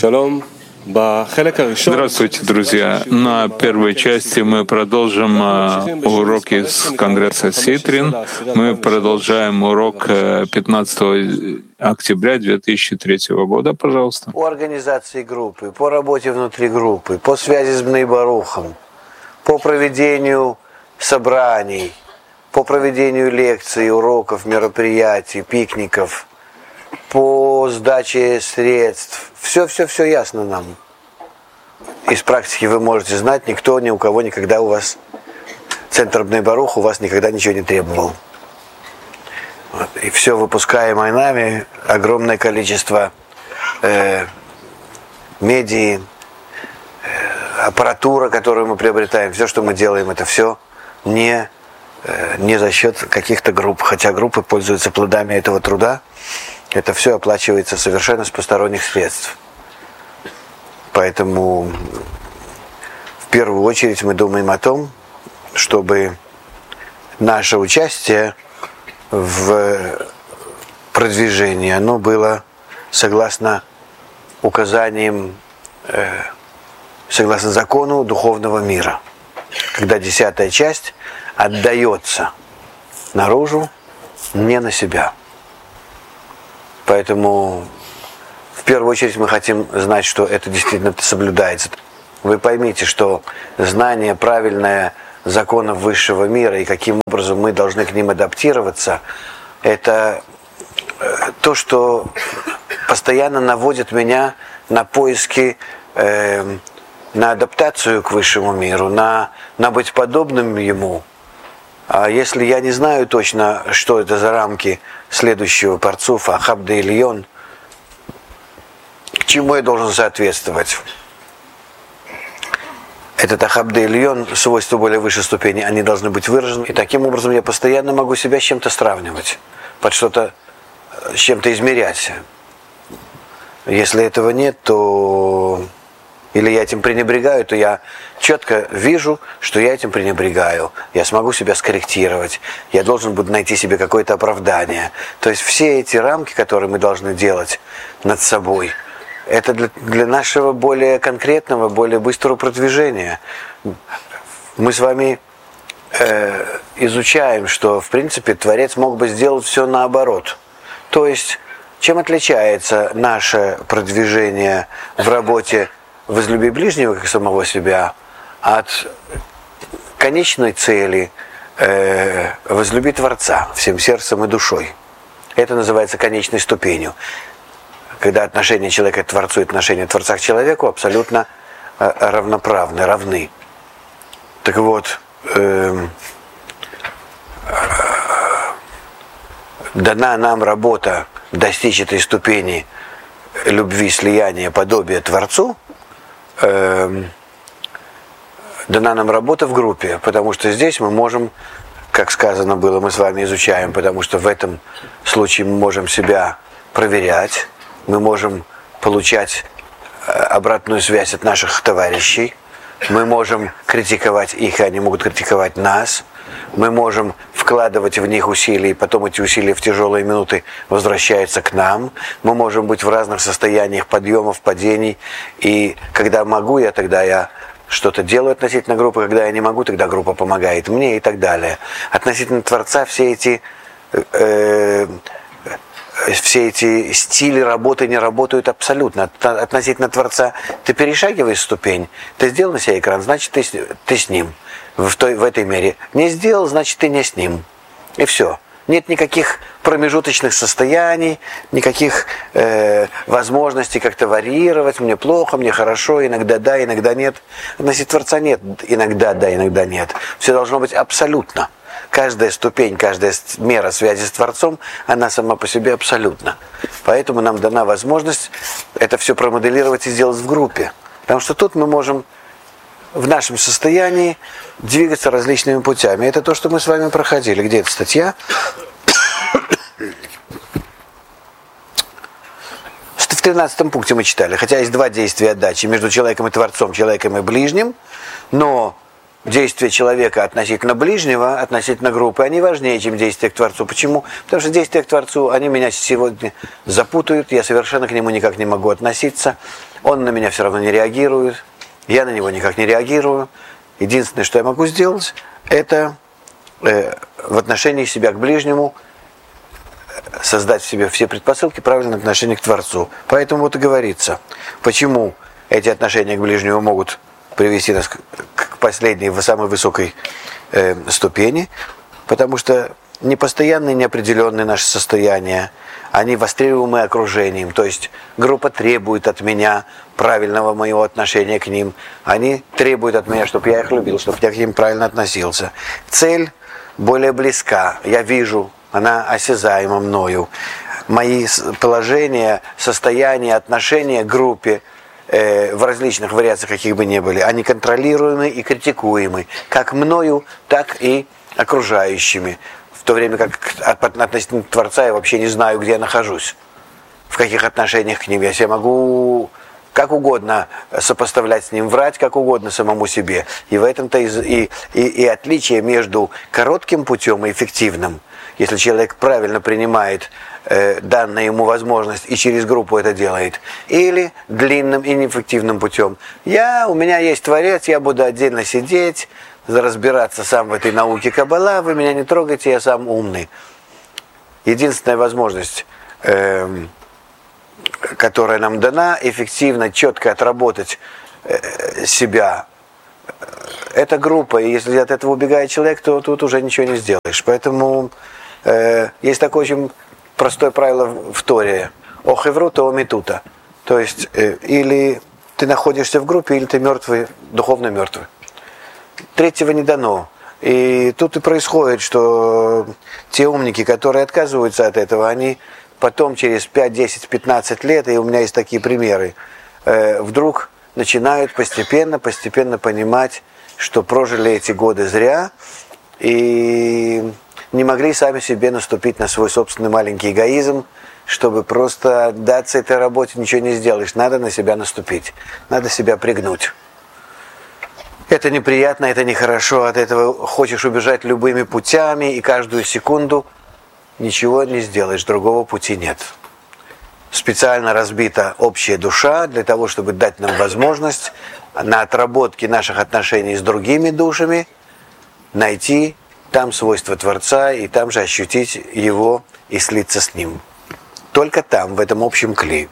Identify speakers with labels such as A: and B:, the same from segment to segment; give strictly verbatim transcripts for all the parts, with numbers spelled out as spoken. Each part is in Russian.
A: Здравствуйте, друзья. На первой части мы продолжим уроки с Конгресса Ситрин. Мы продолжаем урок пятнадцатого октября две тысячи третьего года, пожалуйста.
B: По организации группы, по работе внутри группы, по связи с Бней Барухом, по проведению собраний, по проведению лекций, уроков, мероприятий, пикников, по сдаче средств. Все-все-все ясно нам. Из практики вы можете знать, никто, ни у кого никогда у вас, Центр Бней Барух у вас никогда ничего не требовал. Вот. И все выпускаемое нами, огромное количество э, медии, э, аппаратура, которую мы приобретаем, все, что мы делаем, это все не, э, не за счет каких-то групп, хотя группы пользуются плодами этого труда. Это все оплачивается совершенно с посторонних средств. Поэтому в первую очередь мы думаем о том, чтобы наше участие в продвижении, оно было согласно указаниям, э, согласно закону духовного мира. Когда десятая часть отдается наружу, не на себя. Поэтому в первую очередь мы хотим знать, что это действительно соблюдается. Вы поймите, что знание правильное законов высшего мира и каким образом мы должны к ним адаптироваться, это то, что постоянно наводит меня на поиски, э, на адаптацию к высшему миру, на, на быть подобным ему. А если я не знаю точно, что это за рамки следующего парцуфа, Ахаб де Ильон, к чему я должен соответствовать? Этот Ахаб де Ильон, свойства более высшей ступени, они должны быть выражены. И таким образом я постоянно могу себя с чем-то сравнивать, под что-то, с чем-то измерять. Если этого нет, то... или я этим пренебрегаю, то я четко вижу, что я этим пренебрегаю. Я смогу себя скорректировать. Я должен буду найти себе какое-то оправдание. То есть все эти рамки, которые мы должны делать над собой, это для, для нашего более конкретного, более быстрого продвижения. Мы с вами э, изучаем, что в принципе Творец мог бы сделать все наоборот. То есть, чем отличается наше продвижение в работе возлюби ближнего, как самого себя, от конечной цели э, возлюби Творца всем сердцем и душой. Это называется конечной ступенью. Когда отношение человека к Творцу и отношение Творца к человеку абсолютно э, равноправны, равны. Так вот, э, э, дана нам работа достичь этой ступени любви, слияния, подобия Творцу, дана нам работа в группе, потому что здесь мы можем, как сказано было, мы с вами изучаем, потому что в этом случае мы можем себя проверять, мы можем получать обратную связь от наших товарищей, мы можем критиковать их, и они могут критиковать нас, мы можем вкладывать в них усилия, и потом эти усилия в тяжелые минуты возвращаются к нам. Мы можем быть в разных состояниях подъемов, падений. И когда могу я, тогда я что-то делаю относительно группы. Когда я не могу, тогда группа помогает мне и так далее. Относительно Творца все эти, э, все эти стили работы не работают абсолютно. Относительно Творца ты перешагиваешь ступень, ты сделал на себя экран, значит ты, ты с ним. В, той, в этой мере. Не сделал, значит ты не с ним. И все. Нет никаких промежуточных состояний, никаких э, возможностей как-то варьировать. Мне плохо, мне хорошо, иногда да, иногда нет. Относительно Творца нет. Иногда да, иногда нет. Все должно быть абсолютно. Каждая ступень, каждая мера связи с Творцом, она сама по себе абсолютна. Поэтому нам дана возможность это все промоделировать и сделать в группе. Потому что тут мы можем в нашем состоянии двигаться различными путями. Это то, что мы с вами проходили. Где эта статья? В тринадцатом пункте мы читали. Хотя есть два действия отдачи между человеком и Творцом, человеком и ближним. Но действия человека относительно ближнего, относительно группы, они важнее, чем действия к Творцу. Почему? Потому что действия к Творцу, они меня сегодня запутают, я совершенно к нему никак не могу относиться, он на меня все равно не реагирует, я на него никак не реагирую. Единственное, что я могу сделать, это э, в отношении себя к ближнему создать в себе все предпосылки правильного отношения к Творцу. Поэтому вот и говорится, почему эти отношения к ближнему могут привести нас к последней, самой высокой э, ступени, потому что непостоянные, неопределенные наши состояния, они востребуемы окружением, то есть группа требует от меня правильного моего отношения к ним, они требуют от меня, чтобы я их любил, чтобы я к ним правильно относился. Цель более близка, я вижу, она осязаема мною. Мои положения, состояния, отношения к группе в различных вариациях, каких бы ни были, они контролируемы и критикуемы, как мною, так и окружающими. В то время как относительно Творца я вообще не знаю, где я нахожусь, в каких отношениях к ним. Я себя могу как угодно сопоставлять с ним, врать как угодно самому себе. И в этом-то и, и, и, и отличие между коротким путем и эффективным. Если человек правильно принимает э, данную ему возможность и через группу это делает, или длинным и неэффективным путем. Я, у меня есть Творец, я буду отдельно сидеть, разбираться сам в этой науке Каббала, вы меня не трогайте, я сам умный. Единственная возможность, э, которая нам дана, эффективно, четко отработать э, себя, это группа, и если от этого убегает человек, то тут уже ничего не сделаешь. Поэтому э, есть такое очень простое правило в Торе: охевру то омитута. То есть э, или ты находишься в группе, или ты мертвый, духовно мертвый. Третьего не дано. И тут и происходит, что те умники, которые отказываются от этого, они потом через пять, десять, пятнадцать лет, и у меня есть такие примеры, э, вдруг начинают постепенно, постепенно понимать, что прожили эти годы зря и не могли сами себе наступить на свой собственный маленький эгоизм, чтобы просто отдаться этой работе, ничего не сделаешь. Надо на себя наступить, надо себя пригнуть. Это неприятно, это нехорошо, от этого хочешь убежать любыми путями, и каждую секунду ничего не сделаешь, другого пути нет. Специально разбита общая душа для того, чтобы дать нам возможность на отработке наших отношений с другими душами найти там свойства Творца и там же ощутить его и слиться с ним. Только там, в этом общем кли.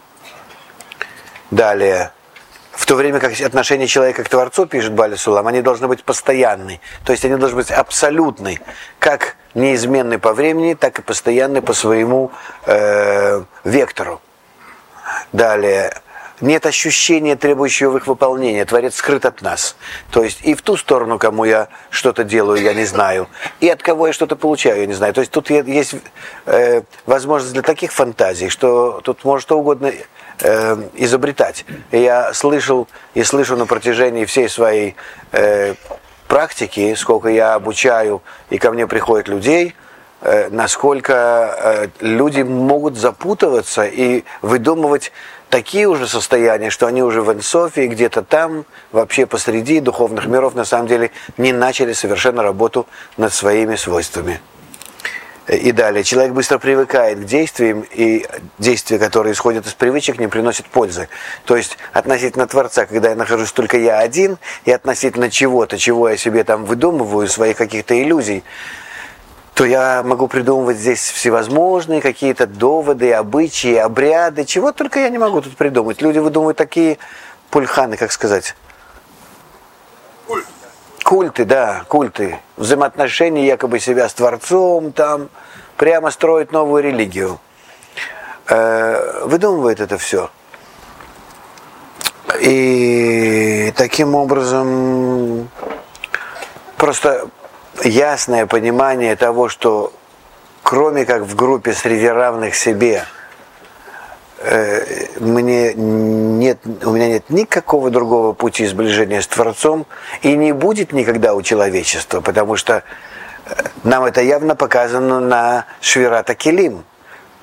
B: Далее. В то время как отношения человека к Творцу, пишет Бааль Сулам, они должны быть постоянны. То есть они должны быть абсолютны. Как неизменны по времени, так и постоянны по своему э, вектору. Далее. Нет ощущения, требующего их выполнения. Творец скрыт от нас. То есть и в ту сторону, кому я что-то делаю, я не знаю. И от кого я что-то получаю, я не знаю. То есть тут есть э, возможность для таких фантазий, что тут может что угодно э, изобретать. И я слышал и слышу на протяжении всей своей э, практики, сколько я обучаю, и ко мне приходят людей, э, насколько э, люди могут запутываться и выдумывать такие уже состояния, что они уже в Энсофе, где-то там, вообще посреди духовных миров, на самом деле не начали совершенно работу над своими свойствами. И далее. Человек быстро привыкает к действиям, и действия, которые исходят из привычек, не приносят пользы. То есть относительно Творца, когда я нахожусь только я один, и относительно чего-то, чего я себе там выдумываю, своих каких-то иллюзий, то я могу придумывать здесь всевозможные какие-то доводы, обычаи, обряды, чего только я не могу тут придумать. Люди выдумывают такие пульханы, как сказать? Культы. Культы, да, культы. Взаимоотношения якобы себя с Творцом, там, прямо строят новую религию. Э, выдумывают это все. И таким образом просто ясное понимание того, что кроме как в группе среди равных себе, э, мне нет, у меня нет никакого другого пути сближения с Творцом, и не будет никогда у человечества, потому что нам это явно показано на Швират ха-Келим,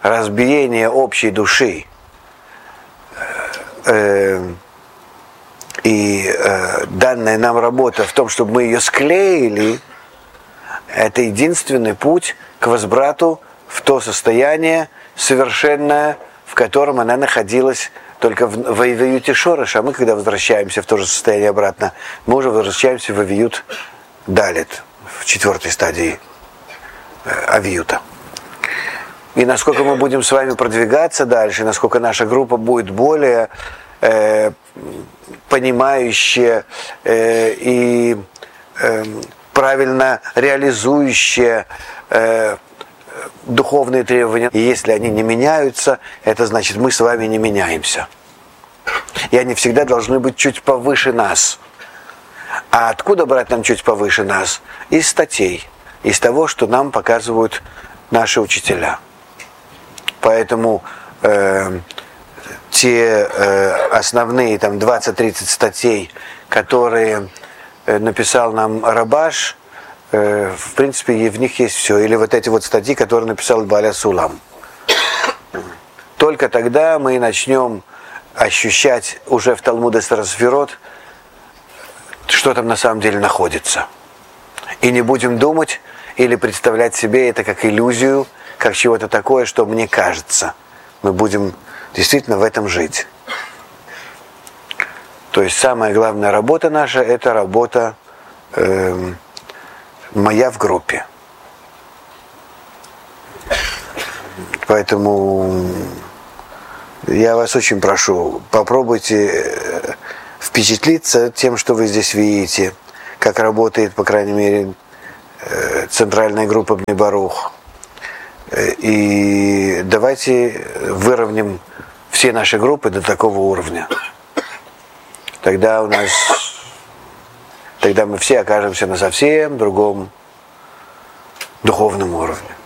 B: разбиение общей души. Э, И э, данная нам работа в том, чтобы мы ее склеили, это единственный путь к возврату в то состояние совершенное, в котором она находилась только в, в Авиюте Шорош, а мы, когда возвращаемся в то же состояние обратно, мы уже возвращаемся в Авиют Далит, в четвертой стадии э, Авиюта. И насколько мы будем с вами продвигаться дальше, насколько наша группа будет более э, понимающая э, и э, правильно реализующая э, духовные требования. И если они не меняются, это значит, мы с вами не меняемся. И они всегда должны быть чуть повыше нас. А откуда брать нам чуть повыше нас? Из статей, из того, что нам показывают наши учителя. Поэтому э, те э, основные там двадцать-тридцать статей, которые э, написал нам Рабаш, э, в принципе, и в них есть все. Или вот эти вот статьи, которые написал Бааля Сулам. Только тогда мы начнем ощущать уже в Талмуде Сферот, что там на самом деле находится. И не будем думать или представлять себе это как иллюзию, как чего-то такое, что мне кажется. Мы будем действительно в этом жить. То есть самая главная работа наша – это работа э, моя в группе. Поэтому я вас очень прошу, попробуйте впечатлиться тем, что вы здесь видите, как работает, по крайней мере, центральная группа Бней Барух. И давайте выровняем все наши группы до такого уровня. Тогда у нас, тогда мы все окажемся на совсем другом духовном уровне.